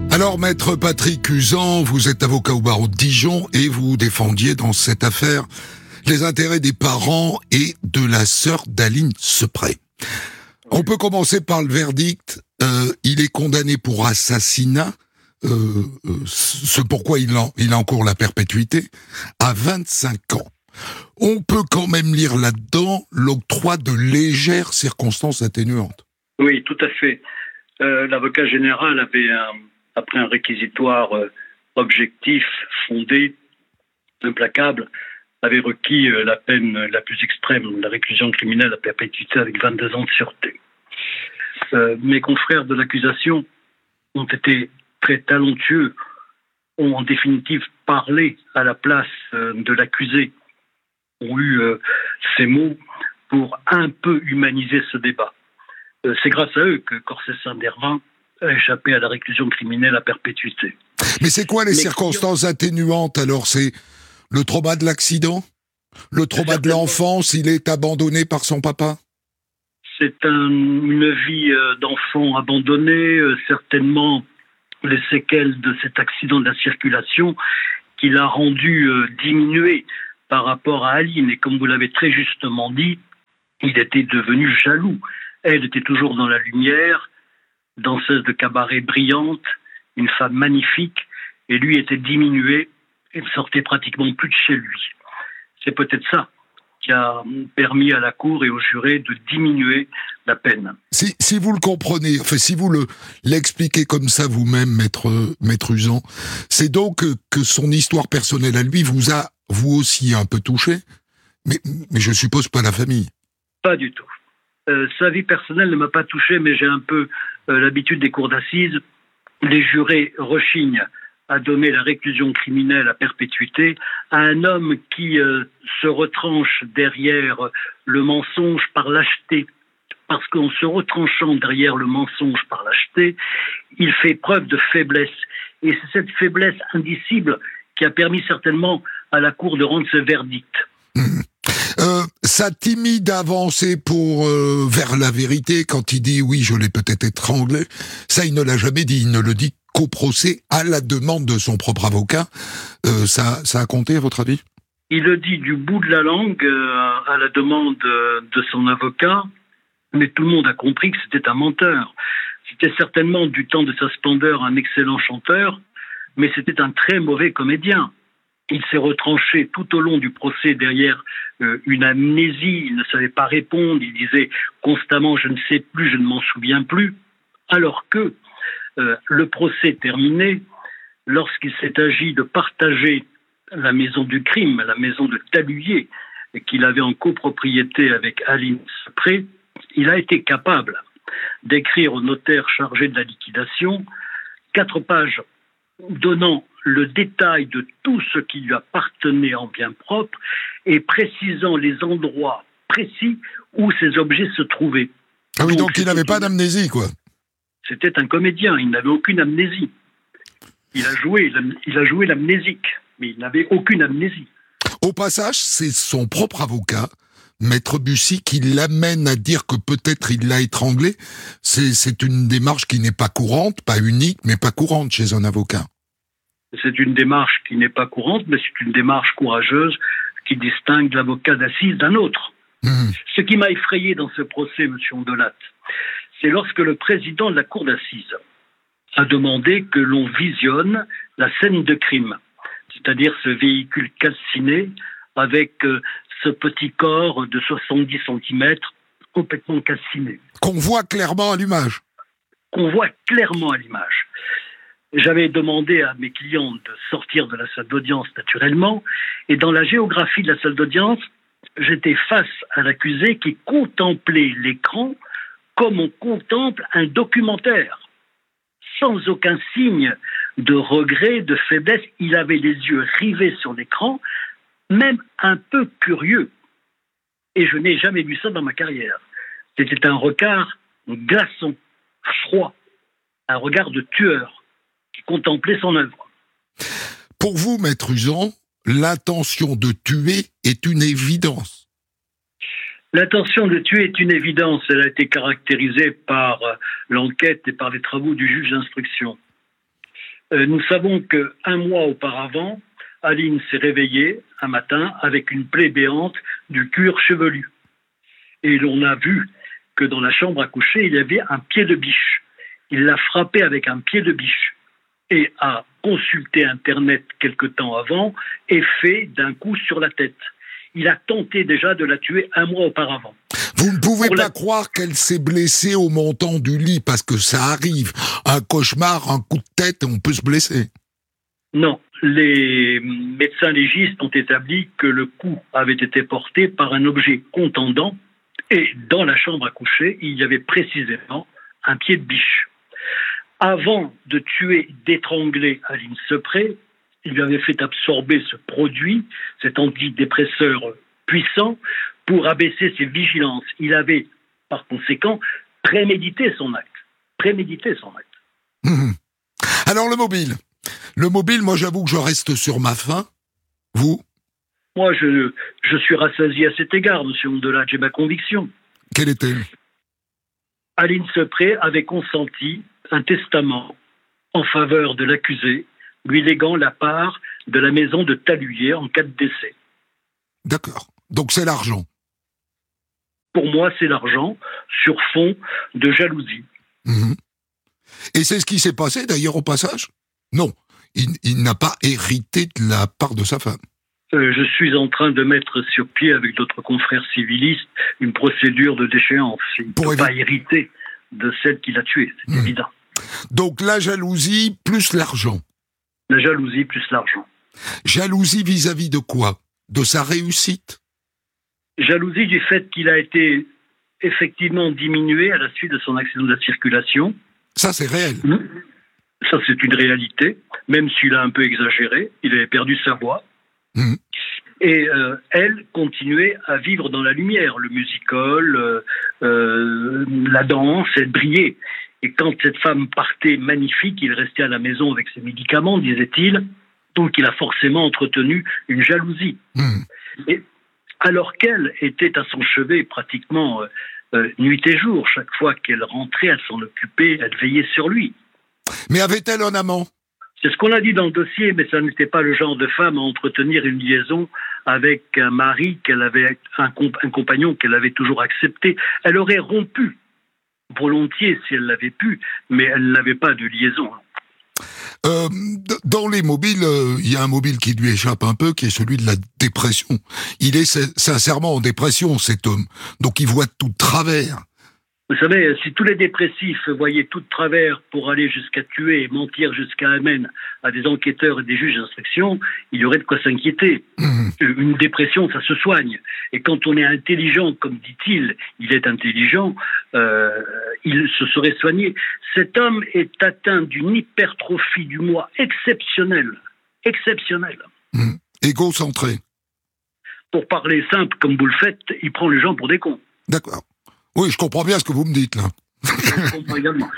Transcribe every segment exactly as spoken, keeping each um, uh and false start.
Alors, maître Patrick Usan, vous êtes avocat au barreau de Dijon et vous défendiez dans cette affaire les intérêts des parents et de la sœur d'Aline Sepret. On peut commencer par le verdict. Euh, il est condamné pour assassinat, euh, euh, ce pourquoi il, en, il encourt la perpétuité, à vingt-cinq ans. On peut quand même lire là-dedans l'octroi de légères circonstances atténuantes. Oui, tout à fait. Euh, l'avocat général avait, un, après un réquisitoire euh, objectif, fondé, implacable, avait requis euh, la peine la plus extrême, la réclusion criminelle à perpétuité avec vingt-deux ans de sûreté. Euh, mes confrères de l'accusation ont été très talentueux, ont en définitive parlé à la place euh, de l'accusé, ont eu euh, ces mots pour un peu humaniser ce débat. Euh, c'est grâce à eux que Corset Saint-Dervin a échappé à la réclusion criminelle à perpétuité. Mais c'est quoi les Mais circonstances atténuantes alors? C'est le trauma de l'accident? Le trauma de l'enfance, il est abandonné par son papa? C'est un, une vie euh, d'enfant abandonnée, euh, certainement les séquelles de cet accident de la circulation qui l'a rendu euh, diminué par rapport à Aline. Et comme vous l'avez très justement dit, il était devenu jaloux. Elle était toujours dans la lumière, danseuse de cabaret brillante, une femme magnifique, et lui était diminué et ne sortait pratiquement plus de chez lui. C'est peut-être ça qui a permis à la Cour et aux jurés de diminuer la peine. Si, si vous le comprenez, enfin si vous le l'expliquez comme ça vous-même, maître, maître Usan, c'est donc que, que son histoire personnelle à lui vous a, vous aussi, un peu touché, mais, mais je suppose pas la famille. Pas du tout. Euh, sa vie personnelle ne m'a pas touché, mais j'ai un peu euh, l'habitude des cours d'assises. Les jurés rechignent à donner la réclusion criminelle à perpétuité à un homme qui euh, se retranche derrière le mensonge par lâcheté. Parce qu'en se retranchant derrière le mensonge par lâcheté, il fait preuve de faiblesse. Et c'est cette faiblesse indicible qui a permis certainement à la Cour de rendre ce verdict. Mmh. Euh, sa timide avancée pour euh, vers la vérité, quand il dit « oui, je l'ai peut-être étranglé », ça, il ne l'a jamais dit, il ne le dit qu'au procès, à la demande de son propre avocat. Euh, ça, ça a compté, à votre avis? Il le dit du bout de la langue, euh, à la demande de, de son avocat, mais tout le monde a compris que c'était un menteur. C'était certainement du temps de sa splendeur un excellent chanteur, mais c'était un très mauvais comédien. Il s'est retranché tout au long du procès derrière euh, une amnésie, il ne savait pas répondre, il disait constamment « je ne sais plus, je ne m'en souviens plus », alors que euh, le procès terminé, lorsqu'il s'est agi de partager la maison du crime, la maison de Taluyer, qu'il avait en copropriété avec Aline Sepret, il a été capable d'écrire au notaire chargé de la liquidation quatre pages donnant le détail de tout ce qui lui appartenait en bien propre et précisant les endroits précis où ces objets se trouvaient. Ah oui, donc, donc il n'avait pas d'amnésie, quoi. C'était un comédien, il n'avait aucune amnésie. Il a joué, il a joué l'amnésique, mais il n'avait aucune amnésie. Au passage, c'est son propre avocat, Maître Bussy, qui l'amène à dire que peut-être il l'a étranglé. C'est, c'est une démarche qui n'est pas courante, pas unique, mais pas courante chez un avocat. C'est une démarche qui n'est pas courante, mais c'est une démarche courageuse qui distingue l'avocat d'assises d'un autre. Mmh. Ce qui m'a effrayé dans ce procès, M. Ondelat, c'est lorsque le président de la cour d'assises a demandé que l'on visionne la scène de crime, c'est-à-dire ce véhicule calciné avec euh, ce petit corps de soixante-dix centimètres complètement calciné. Qu'on voit clairement à l'image. Qu'on voit clairement à l'image. J'avais demandé à mes clients de sortir de la salle d'audience naturellement, et dans la géographie de la salle d'audience, j'étais face à l'accusé qui contemplait l'écran comme on contemple un documentaire. Sans aucun signe de regret, de faiblesse, il avait les yeux rivés sur l'écran, même un peu curieux. Et je n'ai jamais vu ça dans ma carrière. C'était un regard glaçant, froid, un regard de tueur qui contemplait son œuvre. Pour vous, maître Usan, l'intention de tuer est une évidence. L'intention de tuer est une évidence. Elle a été caractérisée par l'enquête et par les travaux du juge d'instruction. Euh, nous savons qu'un mois auparavant, Aline s'est réveillée un matin avec une plaie béante du cuir chevelu. Et l'on a vu que dans la chambre à coucher, il y avait un pied de biche. Il l'a frappée avec un pied de biche et a consulté Internet quelque temps avant et fait d'un coup sur la tête. Il a tenté déjà de la tuer un mois auparavant. Vous ne pouvez Pour pas la... croire qu'elle s'est blessée au montant du lit, parce que ça arrive. Un cauchemar, un coup de tête, on peut se blesser. Non, les médecins légistes ont établi que le coup avait été porté par un objet contendant et dans la chambre à coucher, il y avait précisément un pied de biche. Avant de tuer, d'étrangler Aline Sepret, il lui avait fait absorber ce produit, cet antidépresseur puissant, pour abaisser ses vigilances. Il avait, par conséquent, prémédité son acte. Prémédité son acte. Mmh. Alors le mobile. Le mobile, moi j'avoue que je reste sur ma faim. Vous ? Moi, je, je suis rassasié à cet égard, monsieur Ondelat, j'ai ma conviction. Quelle est-elle ? Aline Sepret avait consenti un testament en faveur de l'accusé, lui léguant la part de la maison de Taluyer en cas de décès. D'accord. Donc c'est l'argent. Pour moi, c'est l'argent sur fond de jalousie. Mmh. Et c'est ce qui s'est passé d'ailleurs au passage ? Non, il, il n'a pas hérité de la part de sa femme. Euh, je suis en train de mettre sur pied avec d'autres confrères civilistes une procédure de déchéance. Il ne peut évi- pas hériter de celle qu'il a tuée, c'est mmh. évident. Donc la jalousie plus l'argent. La jalousie plus l'argent. Jalousie vis-à-vis de quoi ? De sa réussite ? Jalousie du fait qu'il a été effectivement diminué à la suite de son accident de la circulation. Ça, c'est réel. Mmh. Ça, c'est une réalité, même s'il a un peu exagéré. Il avait perdu sa voix. Mmh. Et euh, elle continuait à vivre dans la lumière. Le musical, euh, euh, la danse, elle brillait. Et quand cette femme partait magnifique, il restait à la maison avec ses médicaments, disait-il. Donc il a forcément entretenu une jalousie. Mmh. Et alors qu'elle était à son chevet pratiquement euh, nuit et jour, chaque fois qu'elle rentrait, elle s'en occupait, elle veillait sur lui. Mais avait-elle un amant ? C'est ce qu'on a dit dans le dossier, mais ça n'était pas le genre de femme à entretenir une liaison avec un mari qu'elle avait, un, comp- un compagnon qu'elle avait toujours accepté. Elle aurait rompu volontiers si elle l'avait pu, mais elle n'avait pas de liaison. Euh, dans les mobiles, il euh, y a un mobile qui lui échappe un peu, qui est celui de la dépression. Il est sincèrement en dépression, cet homme. Donc il voit tout de travers. Vous savez, si tous les dépressifs voyaient tout de travers pour aller jusqu'à tuer et mentir jusqu'à amène à des enquêteurs et des juges d'instruction, il y aurait de quoi s'inquiéter. Mmh. Une dépression, ça se soigne. Et quand on est intelligent, comme dit-il, il est intelligent, euh, il se serait soigné. Cet homme est atteint d'une hypertrophie du moi exceptionnelle. Exceptionnelle. Mmh. Égocentré. Pour parler simple, comme vous le faites, il prend les gens pour des cons. D'accord. Oui, je comprends bien ce que vous me dites, là. Je comprends également.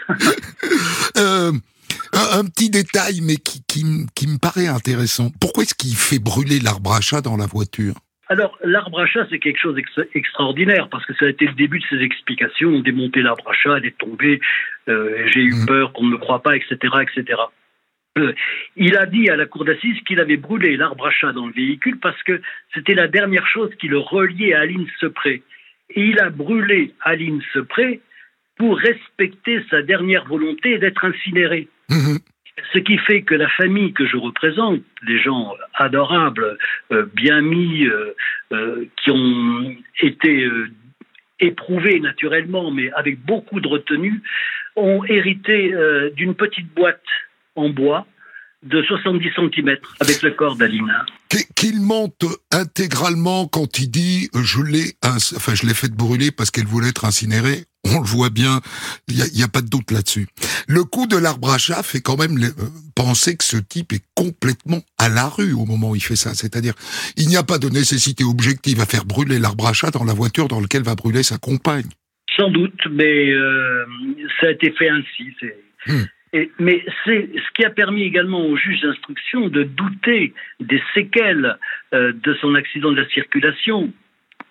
euh, un, un petit détail, mais qui, qui, qui me paraît intéressant. Pourquoi est-ce qu'il fait brûler l'arbre à chat dans la voiture ? Alors, l'arbre à chat, c'est quelque chose d'extra- extraordinaire, parce que ça a été le début de ses explications. On démontait l'arbre à chat, elle est tombée, euh, j'ai eu mmh. peur qu'on ne me croie pas, et cetera, et cetera. Euh, il a dit à la cour d'assises qu'il avait brûlé l'arbre à chat dans le véhicule parce que c'était la dernière chose qui le reliait à Aline Sepret. Et il a brûlé Aline Sepret pour respecter sa dernière volonté d'être incinéré. Mmh. Ce qui fait que la famille que je représente, des gens adorables, euh, bien mis, euh, euh, qui ont été euh, éprouvés naturellement, mais avec beaucoup de retenue, ont hérité euh, d'une petite boîte en bois de soixante-dix centimètres avec le corps d'Aline. Qu'il monte intégralement quand il dit « je l'ai inc... enfin, je l'ai fait brûler parce qu'elle voulait être incinérée ». On le voit bien, il n'y a, a pas de doute là-dessus. Le coup de l'arbre à chat fait quand même euh, penser que ce type est complètement à la rue au moment où il fait ça. C'est-à-dire, il n'y a pas de nécessité objective à faire brûler l'arbre à chat dans la voiture dans laquelle va brûler sa compagne. Sans doute, mais euh, ça a été fait ainsi. C'est... Hum. Et, mais c'est ce qui a permis également au juge d'instruction de douter des séquelles euh, de son accident de la circulation.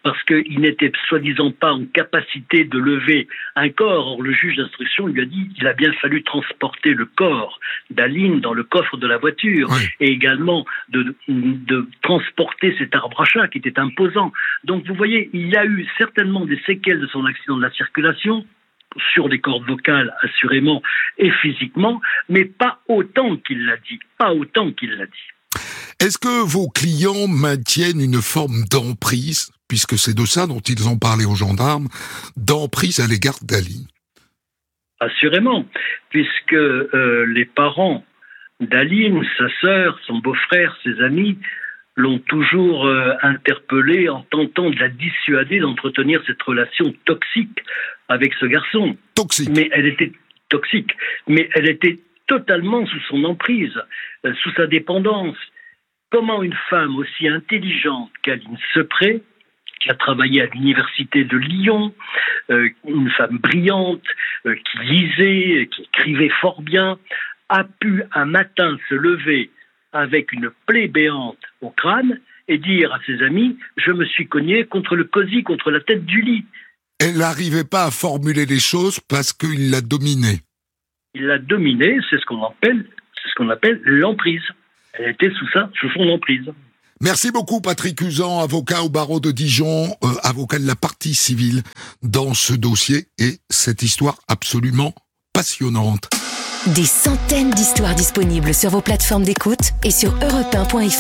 parce qu'il n'était soi-disant pas en capacité de lever un corps. Or, le juge d'instruction lui a dit qu'il a bien fallu transporter le corps d'Aline dans le coffre de la voiture, oui. et également de, de transporter cet arbre à chat qui était imposant. Donc, vous voyez, il y a eu certainement des séquelles de son accident de la circulation, sur les cordes vocales, assurément, et physiquement, mais pas autant qu'il l'a dit, pas autant qu'il l'a dit. Est-ce que vos clients maintiennent une forme d'emprise, puisque c'est de ça dont ils ont parlé aux gendarmes, d'emprise à l'égard d'Aline? Assurément, puisque euh, les parents d'Aline, sa sœur, son beau-frère, ses amis, l'ont toujours euh, interpellée en tentant de la dissuader d'entretenir cette relation toxique avec ce garçon. Toxique. Mais elle était toxique, mais elle était totalement sous son emprise, euh, sous sa dépendance. Comment une femme aussi intelligente qu'Aline Sepret, qui a travaillé à l'université de Lyon, euh, une femme brillante, euh, qui lisait, qui écrivait fort bien, a pu un matin se lever avec une plaie béante au crâne et dire à ses amis « Je me suis cogné contre le cosy, contre la tête du lit ». Elle n'arrivait pas à formuler les choses parce qu'il l'a dominée. Il l'a dominée, c'est ce qu'on appelle, c'est ce qu'on appelle l'emprise. Elle était sous ça, sous son emprise. Merci beaucoup Patrick Usan, avocat au barreau de Dijon, euh, avocat de la partie civile dans ce dossier et cette histoire absolument passionnante. Des centaines d'histoires disponibles sur vos plateformes d'écoute et sur europe un point f r.